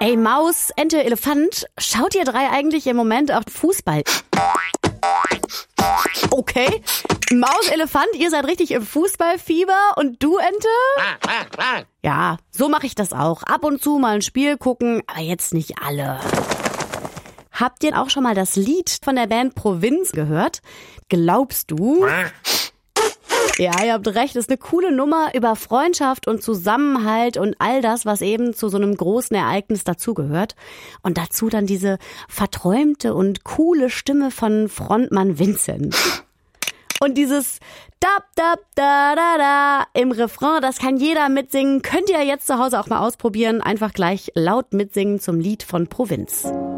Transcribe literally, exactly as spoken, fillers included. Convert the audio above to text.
Ey, Maus, Ente, Elefant, schaut ihr drei eigentlich im Moment auf Fußball? Okay, Maus, Elefant, ihr seid richtig im Fußballfieber und du, Ente? Ja, so mache ich das auch. Ab und zu mal ein Spiel gucken, aber jetzt nicht alle. Habt ihr auch schon mal das Lied von der Band Provinz gehört? Glaubst du? Ja, ihr habt recht, ist eine coole Nummer über Freundschaft und Zusammenhalt und all das, was eben zu so einem großen Ereignis dazugehört. Und dazu dann diese verträumte und coole Stimme von Frontmann Vincent. Und dieses Dab, Dab, Da, Da, Da im Refrain, das kann jeder mitsingen. Könnt ihr jetzt zu Hause auch mal ausprobieren. Einfach gleich laut mitsingen zum Lied von Provinz.